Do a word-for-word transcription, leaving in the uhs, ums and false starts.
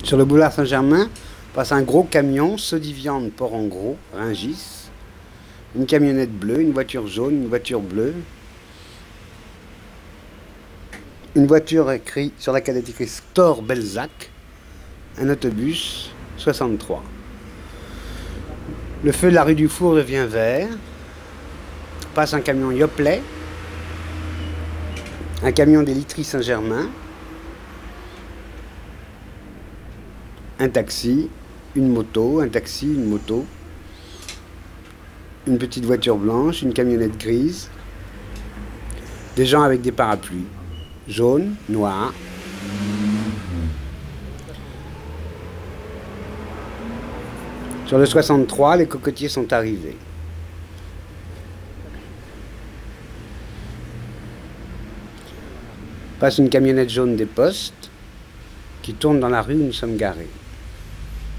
Sur le boulevard Saint-Germain passe un gros camion, Sodiviande Port en Gros, Rungis. Une camionnette bleue, une voiture jaune, une voiture bleue. Une voiture écrit, sur laquelle est écrit Store Belzac. Un autobus soixante-trois. Le feu de la rue du Four devient vert. Passe un camion Yoplait. Un camion des literies Saint-Germain. Un taxi, une moto, un taxi, une moto. Une petite voiture blanche, une camionnette grise. Des gens avec des parapluies. Jaune, noir. Sur le soixante-trois, les cocotiers sont arrivés. Passe une camionnette jaune des postes qui tourne dans la rue où nous sommes garés.